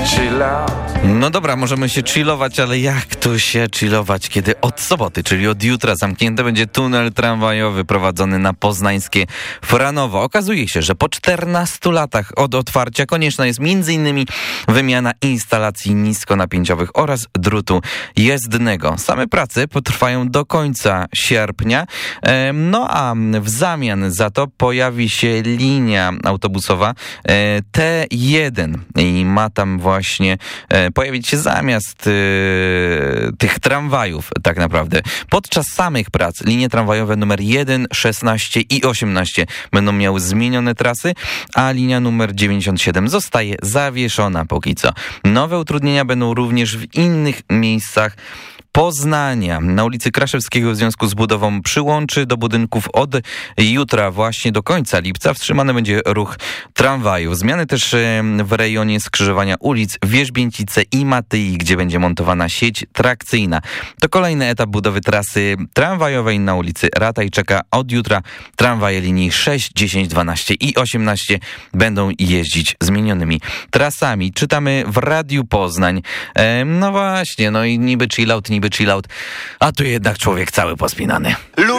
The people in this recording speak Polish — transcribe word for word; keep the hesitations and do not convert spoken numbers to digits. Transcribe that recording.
chill out. No dobra, możemy się chillować, ale jak tu się chillować, kiedy od soboty, czyli od jutra zamknięty będzie tunel tramwajowy prowadzony na poznańskie Franowo. Okazuje się, że po czternastu latach od otwarcia konieczna jest między innymi wymiana instalacji niskonapięciowych oraz drutu jezdnego. Same prace potrwają do końca sierpnia, no a w zamian za to pojawi się linia autobusowa T jeden i ma tam właśnie pojawić się zamiast y, tych tramwajów tak naprawdę. Podczas samych prac linie tramwajowe numer jeden, szesnaście i osiemnaście będą miały zmienione trasy, a linia numer dziewięćdziesiąt siedem zostaje zawieszona póki co. Nowe utrudnienia będą również w innych miejscach Poznania. Na ulicy Kraszewskiego w związku z budową przyłączy do budynków od jutra właśnie do końca lipca wstrzymany będzie ruch tramwajów. Zmiany też w rejonie skrzyżowania ulic Wierzbięcice i Matyi, gdzie będzie montowana sieć trakcyjna. To kolejny etap budowy trasy tramwajowej na ulicy Ratajczaka. Od jutra tramwaje linii sześć, dziesięć, dwanaście i osiemnaście będą jeździć zmienionymi trasami. Czytamy w Radiu Poznań. E, no właśnie, no i niby chill out, niby chill out, a tu jednak człowiek cały pospinany.